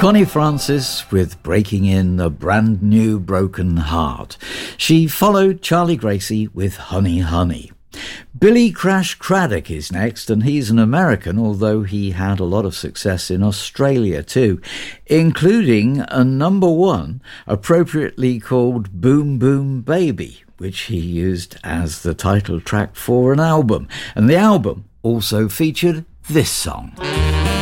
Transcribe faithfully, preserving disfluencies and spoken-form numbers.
Connie Francis with Breaking In, a Brand New Broken Heart. She followed Charlie Gracie with Honey Honey. Billy Crash Craddock is next, and he's an American, although he had a lot of success in Australia too, including a number one, appropriately called Boom Boom Baby, which he used as the title track for an album. And the album also featured this song.